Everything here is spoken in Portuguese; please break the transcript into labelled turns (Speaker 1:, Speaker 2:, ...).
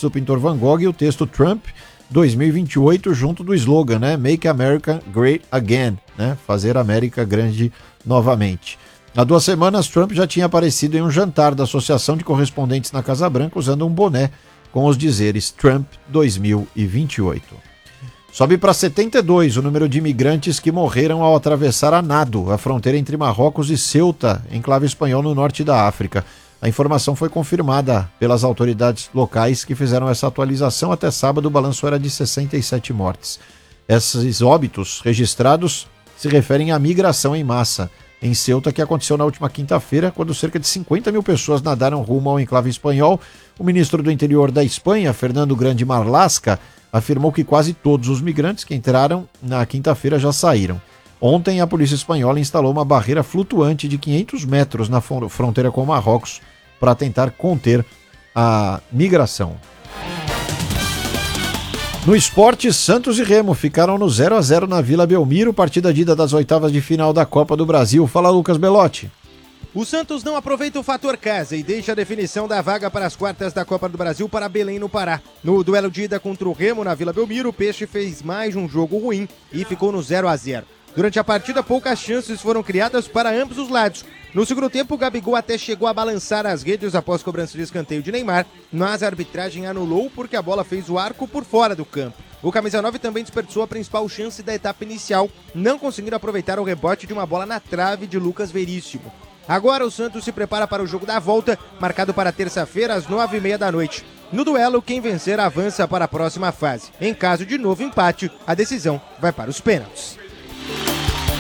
Speaker 1: do pintor Van Gogh e o texto Trump 2028 junto do slogan, né? Make America Great Again, né? Fazer a América grande novamente. Há 2 semanas, Trump já tinha aparecido em um jantar da Associação de Correspondentes na Casa Branca usando um boné com os dizeres Trump 2028. Sobe para 72 o número de imigrantes que morreram ao atravessar a nado a fronteira entre Marrocos e Ceuta, enclave espanhol no norte da África. A informação foi confirmada pelas autoridades locais que fizeram essa atualização. Até sábado, o balanço era de 67 mortes. Esses óbitos registrados se referem à migração em massa em Ceuta, que aconteceu na última quinta-feira, quando cerca de 50 mil pessoas nadaram rumo ao enclave espanhol. O ministro do Interior da Espanha, Fernando Grande Marlaska, afirmou que quase todos os migrantes que entraram na quinta-feira já saíram. Ontem, a polícia espanhola instalou uma barreira flutuante de 500 metros na fronteira com Marrocos para tentar conter a migração. No esporte, Santos e Remo ficaram no 0-0 na Vila Belmiro, partida de ida das oitavas de final da Copa do Brasil. Fala, Lucas Belotti.
Speaker 2: O Santos não aproveita o fator casa e deixa a definição da vaga para as quartas da Copa do Brasil para Belém, no Pará. No duelo de ida contra o Remo na Vila Belmiro, o Peixe fez mais um jogo ruim e ficou no 0-0. Durante a partida, poucas chances foram criadas para ambos os lados. No segundo tempo, o Gabigol até chegou a balançar as redes após cobrança de escanteio de Neymar, mas a arbitragem anulou porque a bola fez o arco por fora do campo. O camisa 9 também desperdiçou a principal chance da etapa inicial, não conseguindo aproveitar o rebote de uma bola na trave de Lucas Veríssimo. Agora o Santos se prepara para o jogo da volta, marcado para terça-feira às 9h30 da noite. No duelo, quem vencer avança para a próxima fase. Em caso de novo empate, a decisão vai para os pênaltis.